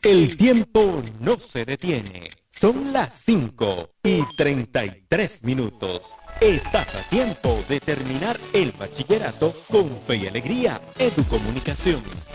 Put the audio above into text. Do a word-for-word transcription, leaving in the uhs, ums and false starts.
El tiempo no se detiene. Son las cinco y treinta y tres minutos. Estás a tiempo de terminar el bachillerato con fe y alegría. Educomunicación.